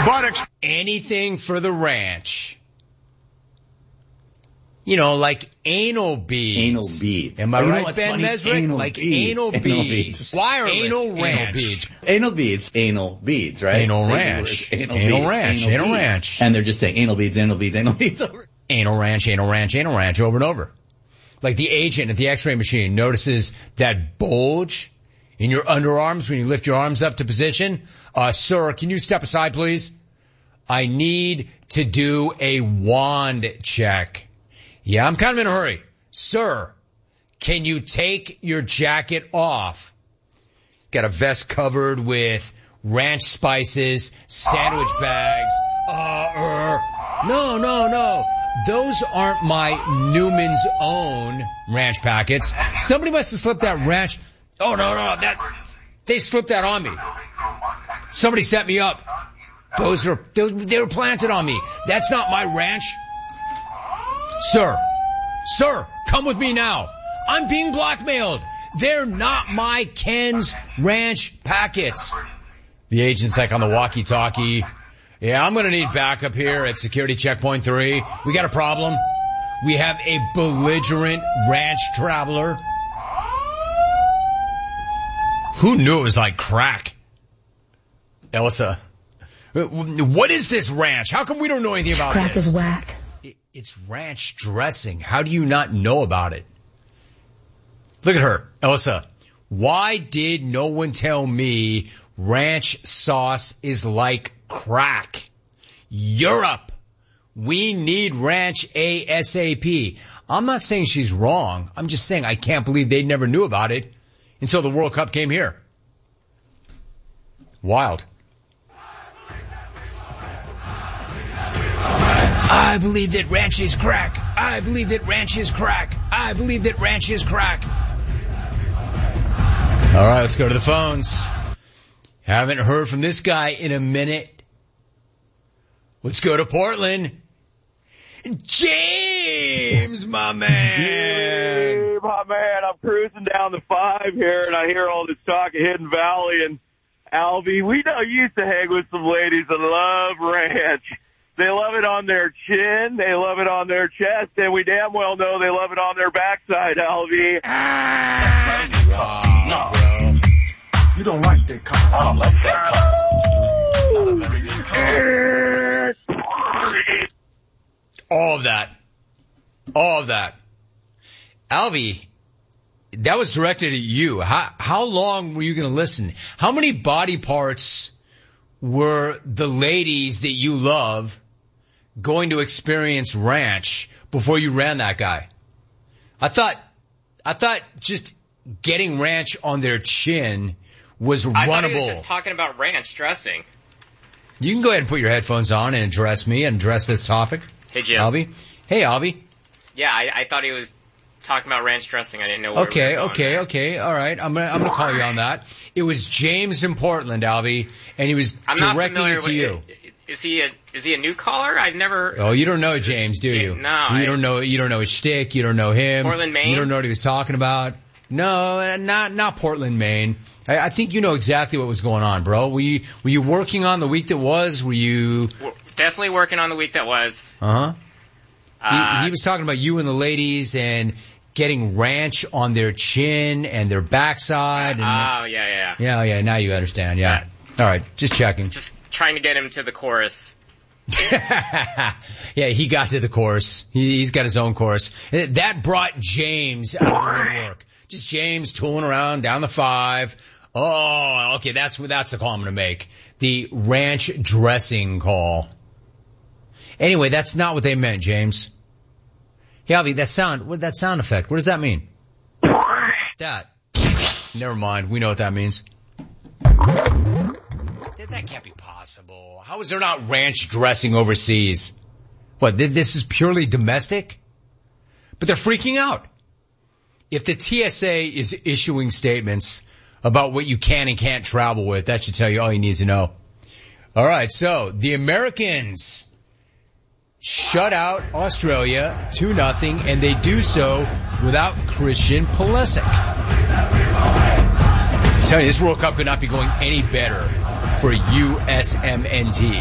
Anything for the ranch. You know, like anal beads. Anal beads. Am I right, Ben Mesrick? Like anal beads. Wireless anal ranch. Anal beads, right? Anal ranch. Anal ranch. And they're just saying anal beads. Anal ranch, over and over. Like the agent at the x-ray machine notices that bulge in your underarms when you lift your arms up to position. Sir, can you step aside, please? I need to do a wand check. Yeah, I'm kind of in a hurry. Sir, can you take your jacket off? Got a vest covered with ranch spices, sandwich bags. No. Those aren't my Newman's Own ranch packets. Somebody must have slipped that ranch. Oh, no. They slipped that on me. Somebody set me up. They were planted on me. That's not my ranch. Sir, come with me now. I'm being blackmailed. They're not my Ken's ranch packets. The agent's like on the walkie-talkie. Yeah, I'm going to need backup here at security checkpoint 3. We got a problem. We have a belligerent ranch traveler. Who knew it was like crack? Elsa, what is this ranch? How come we don't know anything about crack this? Crack is whack. It's ranch dressing. How do you not know about it? Look at her, Elsa. Why did no one tell me ranch sauce is like crack? Europe. We need ranch ASAP. I'm not saying she's wrong. I'm just saying I can't believe they never knew about it until the World Cup came here. Wild. I believe that ranch is crack. I believe that ranch is crack. I believe that ranch is crack. All right, let's go to the phones. Haven't heard from this guy in a minute. Let's go to Portland. James, my man. Hey, my man. I'm cruising down the 5 here, and I hear all this talk of Hidden Valley and Albie. We know you used to hang with some ladies that love ranch. They love it on their chin, they love it on their chest, and we damn well know they love it on their backside, Albie. No, bro. You don't like that color. I don't like that color. Not a very good color. All of that. Albie, that was directed at you. How long were you going to listen? How many body parts were the ladies that you love going to experience ranch before you ran that guy? I thought just getting ranch on their chin was runnable. I thought he was just talking about ranch dressing. You can go ahead and put your headphones on and address me and address this topic. Hey, Jim. Albie. Hey, Albie. Yeah, I thought he was talking about ranch dressing. I didn't know where we were going. Okay. All right. I'm gonna call you on that. It was James in Portland, Albie, and he was directing it to you. Is he a new caller? I've never. Oh, you don't know James, do you? No. You don't know his shtick. You don't know him. Portland, Maine? You don't know what he was talking about. No, not Portland, Maine. I think you know exactly what was going on, bro. Were you working on the week that was? Were you? Definitely working on the week that was. He was talking about you and the ladies and getting ranch on their chin and their backside. And, yeah. Yeah, now you understand, yeah. All right, just checking. Just trying to get him to the chorus. Yeah, he got to the chorus. He's got his own chorus. That brought James out of the woodwork. Just James tooling around down the 5. Oh, okay, that's the call I'm going to make. The ranch dressing call. Anyway, that's not what they meant, James. Hey, Albie, that sound effect, what does that mean? That. Never mind, we know what that means. That can't be possible. How is there not ranch dressing overseas? What, this is purely domestic? But they're freaking out. If the TSA is issuing statements about what you can and can't travel with, that should tell you all you need to know. All right, so the Americans shut out Australia 2-0, and they do so without Christian Pulisic. I'm telling you, this World Cup could not be going any better for USMNT.